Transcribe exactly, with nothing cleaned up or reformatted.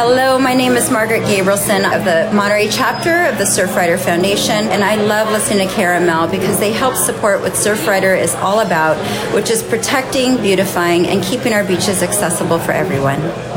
Hello, my name is Margaret Gabrielson of the Monterey chapter of the Surfrider Foundation, and I love listening to Caramel because they help support what Surfrider is all about, which is protecting, beautifying, and keeping our beaches accessible for everyone.